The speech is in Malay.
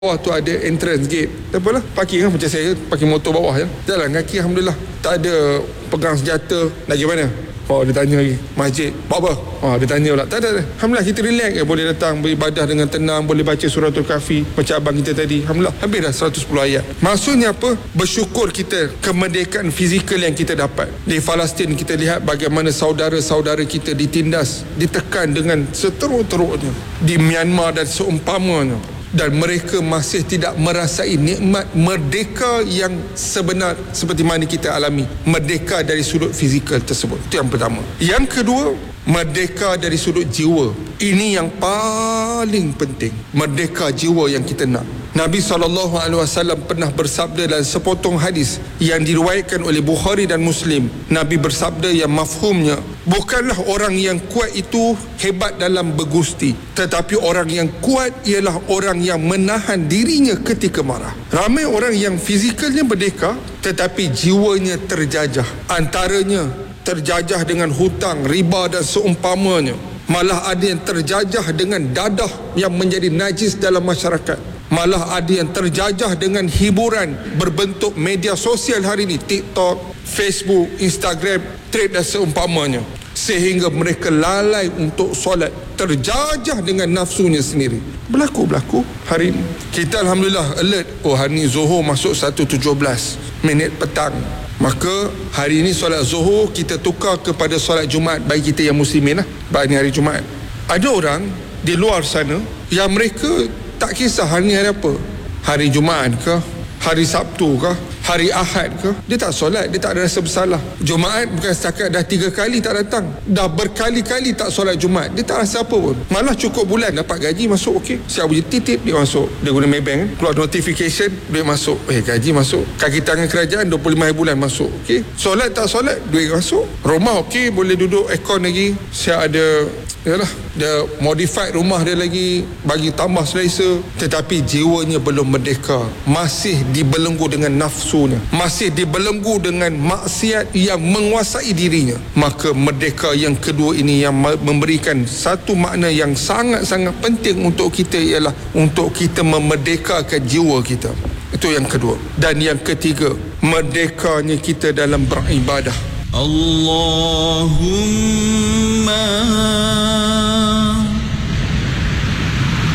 bawah tu ada entrance gate. Tak apalah, parking lah macam saya parking motor bawah je. Jalan kaki alhamdulillah. Tak ada pegang senjata. Nak pergi mana? Oh, dia tanya lagi. Masjid. Buat apa? Oh, dia tanya pula. Tak ada. Alhamdulillah kita relax je. Boleh datang beribadah dengan tenang. Boleh baca suratul kahfi. Macam abang kita tadi. Alhamdulillah. Habis dah 110 ayat. Maksudnya apa? Bersyukur kita kemerdekaan fizikal yang kita dapat. Di Palestin kita lihat bagaimana saudara-saudara kita ditindas, ditekan dengan seteruk-teruknya. Di Myanmar dan seumpamanya. Dan mereka masih tidak merasai nikmat merdeka yang sebenar seperti mana kita alami. Merdeka dari sudut fizikal tersebut. Itu yang pertama. Yang kedua, merdeka dari sudut jiwa. Ini yang paling penting. Merdeka jiwa yang kita nak. Nabi SAW pernah bersabda dalam sepotong hadis yang diriwayatkan oleh Bukhari dan Muslim. Nabi bersabda yang mafhumnya, bukanlah orang yang kuat itu hebat dalam bergusti, tetapi orang yang kuat ialah orang yang menahan dirinya ketika marah. Ramai orang yang fizikalnya merdeka tetapi jiwanya terjajah. Antaranya terjajah dengan hutang, riba dan seumpamanya. Malah ada yang terjajah dengan dadah yang menjadi najis dalam masyarakat. Malah ada yang terjajah dengan hiburan berbentuk media sosial hari ini, TikTok, Facebook, Instagram, trade dan seumpamanya. Sehingga mereka lalai untuk solat, terjajah dengan nafsunya sendiri. Berlaku hari ini. Kita alhamdulillah alert. Oh, hari ini Zuhur masuk 1:17 petang. Maka hari ini solat Zuhur kita tukar kepada solat Jumaat bagi kita yang muslimin lah. Bagi hari Jumaat. Ada orang di luar sana yang mereka tak kisah hari ni hari apa. Hari Jumaat ke, hari Sabtu ke, hari Ahad ke, dia tak solat, dia tak ada rasa bersalah. Jumaat bukan setakat dah 3 kali tak datang, dah berkali-kali tak solat Jumaat, dia tak rasa apa pun. Malah cukup bulan dapat gaji masuk, okey. Siap bunyi titip dia masuk. Dia guna Maybank kan, keluar notification duit masuk. Gaji masuk. Kaki tangan kerajaan 25 bulan masuk, okey. Solat tak solat duit masuk. Rumah okey, boleh duduk aircon lagi. Siap ada yalah, dia modified rumah dia lagi, bagi tambah selesa, tetapi jiwanya belum merdeka, masih dibelenggu dengan nafsunya, masih dibelenggu dengan maksiat yang menguasai dirinya. Maka merdeka yang kedua ini yang memberikan satu makna yang sangat-sangat penting untuk kita, ialah untuk kita memerdekakan jiwa kita. Itu yang kedua. Dan yang ketiga, merdekanya kita dalam beribadah. Allahumma